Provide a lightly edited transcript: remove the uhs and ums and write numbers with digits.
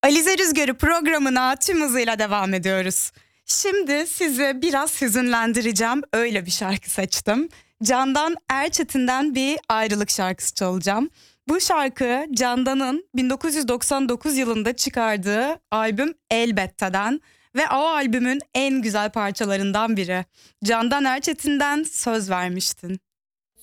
Alize Rüzgarı programına tüm hızıyla devam ediyoruz. Şimdi sizi biraz hüzünlendireceğim. Öyle bir şarkı seçtim. Candan Erçetin'den bir ayrılık şarkısı çalacağım. Bu şarkı Candan'ın 1999 yılında çıkardığı albüm Elbette'den ve o albümün en güzel parçalarından biri. Candan Erçetin'den Söz Vermiştin.